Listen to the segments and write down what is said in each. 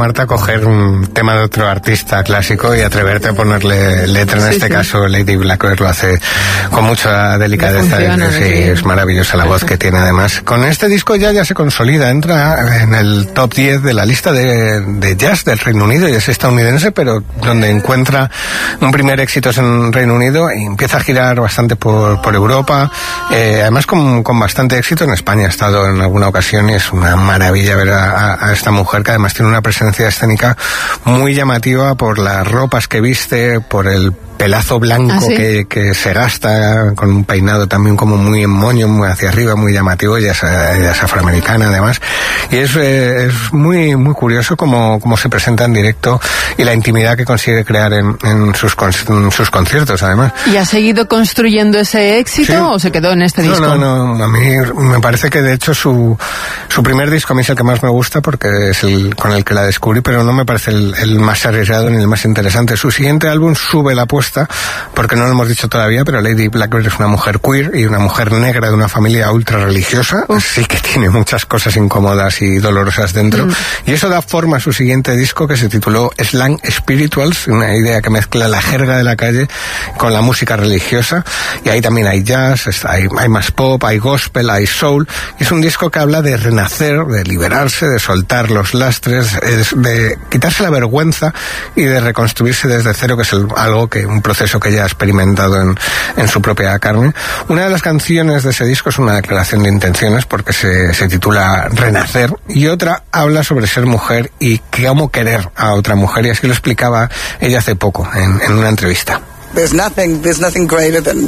Marta, coger un tema de otro artista clásico y atreverte a ponerle letra. En este caso, Lady Blackbird lo hace con mucha delicadeza. Es maravillosa la voz que tiene, además. Con este disco ya se consolida, entra en el top 10 de la lista de jazz del Reino Unido, y es estadounidense, pero donde encuentra un primer éxito es en Reino Unido y empieza a girar bastante por Europa, además con bastante éxito. En España ha estado en alguna ocasión y es una maravilla ver a esta mujer, que además tiene una presencia escénica muy llamativa por las ropas que viste, por el pelazo blanco que se gasta, con un peinado también como muy en moño, muy hacia arriba, muy llamativo. Ella es afroamericana además, y es muy muy curioso cómo se presenta en directo y la intimidad que consigue crear en sus conciertos, además. ¿Y ha seguido construyendo ese éxito o se quedó en este disco? No, a mí me parece que de hecho su primer disco a mí es el que más me gusta, porque es el con el que la descubrí, pero no me parece el más arriesgado ni el más interesante. Su siguiente álbum sube la apuesta, porque no lo hemos dicho todavía, pero Lady Blackbird es una mujer queer y una mujer negra de una familia ultra religiosa. Sí que tiene muchas cosas incómodas y dolorosas dentro, y eso da forma a su siguiente disco, que se tituló Slang Spirituals, una idea que mezcla la jerga de la calle con la música religiosa, y ahí también hay jazz, hay más pop, hay gospel, hay soul, y es un disco que habla de renacer, de liberarse, de soltar los lastres, de quitarse la vergüenza y de reconstruirse desde cero, que es un proceso que ya ha experimentado en su propia carne. Una de las canciones de ese disco es una declaración de intenciones, porque se titula Renacer, y otra habla sobre ser mujer y cómo querer a otra mujer, y así lo explicaba ella hace poco en una entrevista. There's nothing greater than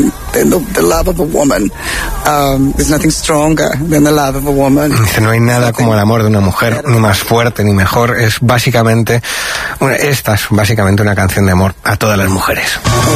the love of a woman. There's nothing stronger than the love of a woman. Dice, no hay nada como el amor de una mujer, ni más fuerte ni mejor. Esta es básicamente una canción de amor a todas las mujeres.